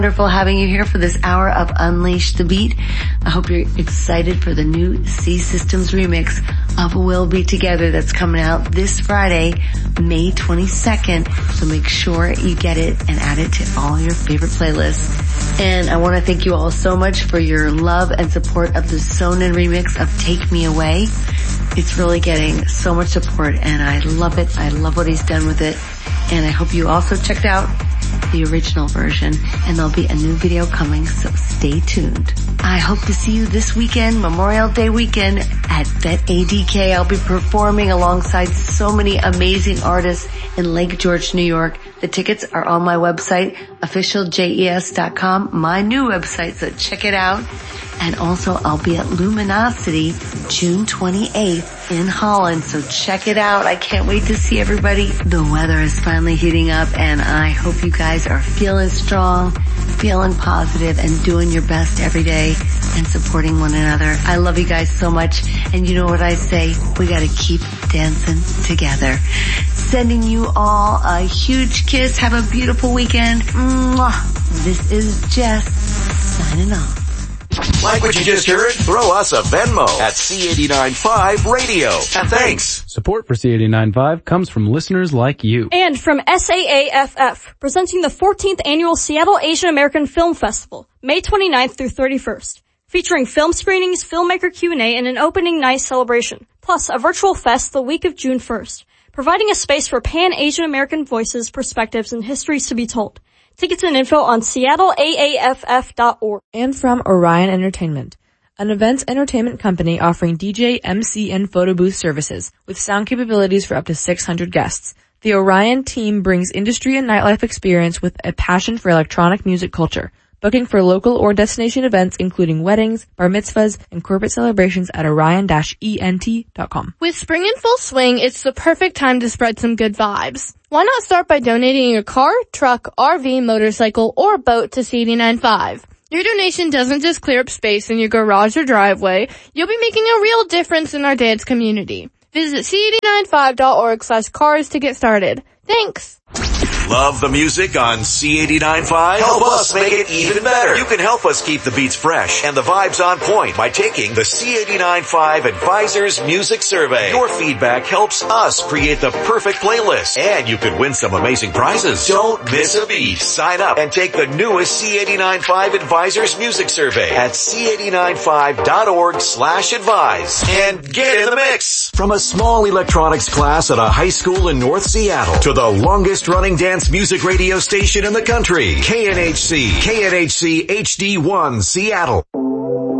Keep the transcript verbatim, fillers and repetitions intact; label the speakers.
Speaker 1: Wonderful having you here for this hour of Unleash the Beat. I hope you're excited for the new C Systems remix of We'll Be Together that's coming out this Friday, May twenty-second. So make sure you get it and add it to all your favorite playlists. And I want to thank you all so much for your love and support of the Sonnen remix of Take Me Away. It's really getting so much support and I love it. I love what he's done with it. And I hope you also checked out the original version, and there'll be a new video coming, so stay tuned. I hope to see you this weekend, Memorial Day weekend, at Vet A D K. I'll be performing alongside so many amazing artists in Lake George, New York. The tickets are on my website, official jes dot com, my new website, so check it out. And also I'll be at Luminosity June twenty-eighth in Holland, so check it out. I can't wait to see everybody. The weather is finally heating up and I hope you guys are feeling strong, feeling positive and doing your best every day and supporting one another. I love you guys so much and you know what I say, we gotta keep dancing together. Sending you all a huge kiss. Have a beautiful weekend. Mwah. This is Jess signing off.
Speaker 2: Like what you just heard? Throw us a Venmo at C eight nine five Radio. And thanks.
Speaker 3: Support for C eight nine five comes from listeners like you.
Speaker 4: And from S A A F F, presenting the fourteenth Annual Seattle Asian American Film Festival, May twenty-ninth through thirty-first. Featuring film screenings, filmmaker Q and A, and an opening night celebration. Plus, a virtual fest the week of June first. Providing a space for pan-Asian American voices, perspectives, and histories to be told. Tickets and info on seattle A A F F dot org.
Speaker 5: And from Orion Entertainment, an events entertainment company offering D J, M C, and photo booth services with sound capabilities for up to six hundred guests. The Orion team brings industry and nightlife experience with a passion for electronic music culture. Booking for local or destination events including weddings, bar mitzvahs, and corporate celebrations at orion dash E N T dot com.
Speaker 6: With spring in full swing, it's the perfect time to spread some good vibes. Why not start by donating your car, truck, R V, motorcycle, or boat to C eight nine five? Your donation doesn't just clear up space in your garage or driveway. You'll be making a real difference in our dance community. Visit C eight nine five dot org slash cars to get started. Thanks.
Speaker 2: Love the music on C eight nine five? Help us make it even better. You can help us keep the beats fresh and the vibes on point by taking the C eight nine five Advisors Music Survey. Your feedback helps us create the perfect playlist, and you could win some amazing prizes. Don't miss a beat. Sign up and take the newest C eight nine five Advisors Music Survey at C eight nine five dot org slash advise and get in the mix. From a small electronics class at a high school in North Seattle to the longest running dance music radio station in the country, K N H C, K N H C H D one Seattle.